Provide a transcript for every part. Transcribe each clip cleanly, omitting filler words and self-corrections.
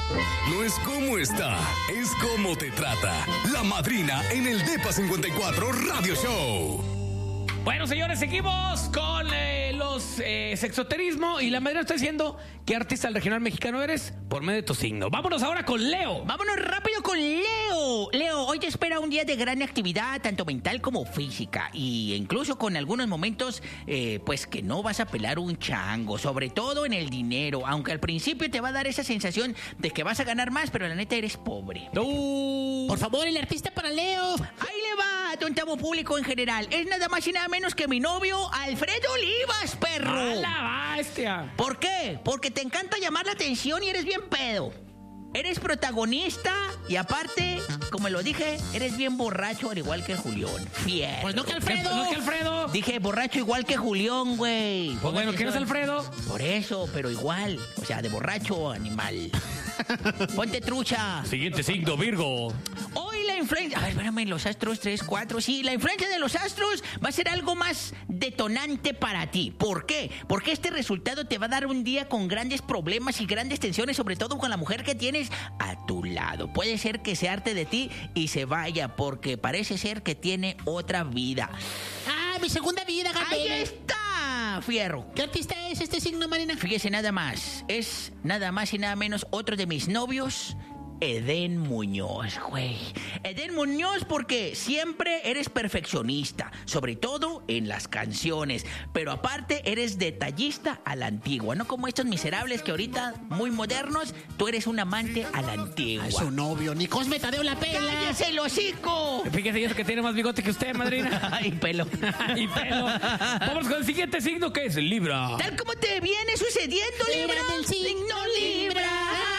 No es cómo está, es cómo te trata. La Madrina en el Depa 54 Radio Show. Bueno, señores, seguimos con los sexoterismo y la Madrina está diciendo qué artista del regional mexicano eres por medio de tu signo. Vámonos ahora con Leo. Vámonos rápido con Leo. Leo, hoy te espera un día de gran actividad, tanto mental como física. Y incluso con algunos momentos, pues que no vas a pelar un chango. Sobre todo en el dinero. Aunque al principio te va a dar esa sensación de que vas a ganar más, pero la neta eres pobre. Por favor, el artista para Leo. Ahí le va, tontamo público en general. Es nada más y nada menos que mi novio, Alfredo Olivas, perro. ¡A la bestia! ¿Por qué? Porque te encanta llamar la atención y eres bien pedo. Eres protagonista y aparte, como lo dije, eres bien borracho al igual que Julián. Fiel. Pues no que Alfredo. ¿No es que Alfredo? Dije borracho igual que Julián, güey. Pues bueno, ¿quién es Alfredo? Por eso, pero igual. O sea, de borracho animal. Ponte trucha. Siguiente signo, Virgo. Hoy la influencia... A ver, espérame, los astros 3, 4... Sí, la influencia de los astros va a ser algo más detonante para ti. ¿Por qué? Porque este resultado te va a dar un día con grandes problemas y grandes tensiones, sobre todo con la mujer que tienes a tu lado. Puede ser que se harte de ti y se vaya, porque parece ser que tiene otra vida. Ah, mi segunda vida, ¡Ahí Gabriel. está, fierro! ¿Qué artista es este signo, Marina? Fíjese nada más. Es nada más y nada menos otro de mis novios, Edén Muñoz, güey. Edén Muñoz, porque siempre eres perfeccionista, sobre todo en las canciones, pero aparte eres detallista a la antigua, no como estos miserables que ahorita, muy modernos, tú eres un amante a la antigua. A su novio, ni Cosme Tadeo la pela. ¡Cállese el hocico! Fíjese, y eso que tiene más bigote que usted, Madrina. ¡Ay, pelo! Y pelo. Vamos con el siguiente signo, que es Libra. Tal como te viene sucediendo, Libra. Libra del signo Libra.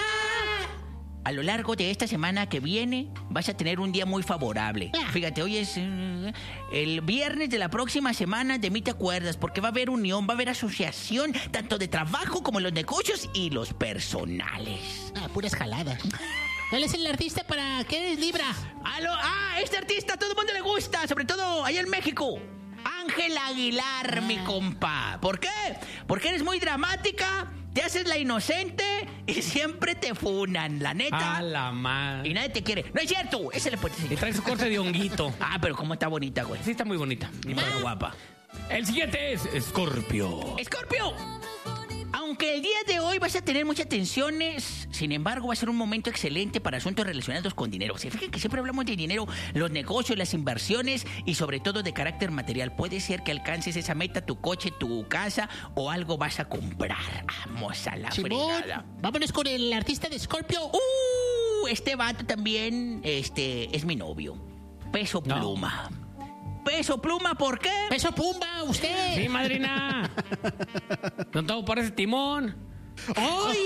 A lo largo de esta semana que viene vas a tener un día muy favorable. Fíjate, hoy es el viernes de la próxima semana, de mí te acuerdas, porque va a haber unión, va a haber asociación, tanto de trabajo como en los negocios y los personales. Ah, puras jaladas. Él es el artista para... ¿Qué eres, Libra? Este artista a todo el mundo le gusta, sobre todo allá en México. Ángel Aguilar, mi compa. ¿Por qué? Porque eres muy dramática, te haces la inocente y siempre te funan, la neta. A la madre. Y nadie te quiere. ¡No es cierto! Ese le puede Y decir. trae su corte de honguito. Pero cómo está bonita, güey. Sí, está muy bonita. Y muy guapa. El siguiente es Escorpio. ¡Escorpio! Aunque el día de hoy vas a tener muchas tensiones, sin embargo va a ser un momento excelente para asuntos relacionados con dinero. Se fijan que siempre hablamos de dinero, los negocios, las inversiones y sobre todo de carácter material. Puede ser que alcances esa meta, tu coche, tu casa o algo vas a comprar. Vamos a la Simón, fregada. vámonos con el artista de Scorpio. Este vato también es mi novio. Peso Pluma. Peso Pluma, ¿por qué? Peso Pumba, usted. Sí, Madrina. Don Tavo parece timón. ¡Ay!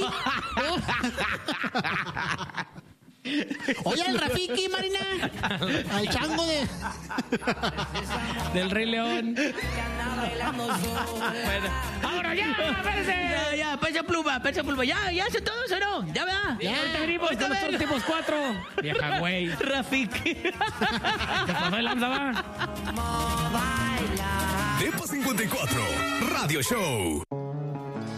Oye, al Rafiki, Marina. Al chango del Rey León. Bueno, ahora ya, espérense. Ya, Peso Pluma. Ya son todos o no. Ya, ¿verdad? Ya, ahorita venimos con los últimos 4. Vieja güey. Rafiki. ¿Qué pasó el lanza, va? Depa 54 Radio Show.